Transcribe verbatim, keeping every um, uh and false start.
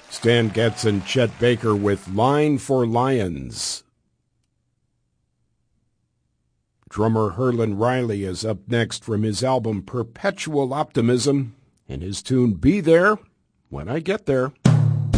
Stan Getz and Chet Baker with Line for Lions. Drummer Herlin Riley is up next from his album Perpetual Optimism and his tune Be There When I Get There.